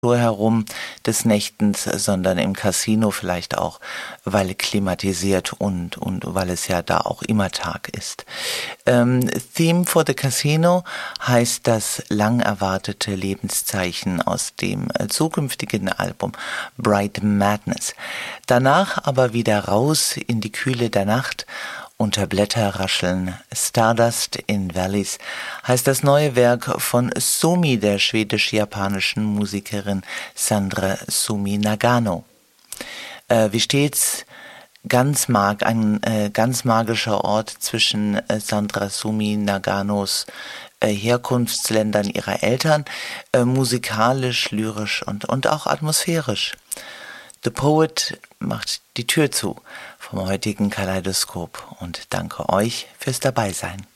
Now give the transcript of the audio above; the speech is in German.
herum des Nächtens, sondern im Casino vielleicht auch, weil klimatisiert und weil es ja da auch immer Tag ist. Theme for the Casino heißt das lang erwartete Lebenszeichen aus dem zukünftigen Album Bright Madness. Danach aber wieder raus in die Kühle der Nacht. Unter Blätterrascheln, Stardust in Valleys, heißt das neue Werk von Sumi, der schwedisch-japanischen Musikerin Sandra Sumi Nagano. Wie stets ein ganz magischer Ort zwischen Sandra Sumi Naganos Herkunftsländern ihrer Eltern, musikalisch, lyrisch und auch atmosphärisch. The Poet macht die Tür zu vom heutigen Kaleidoskop und danke euch fürs Dabeisein.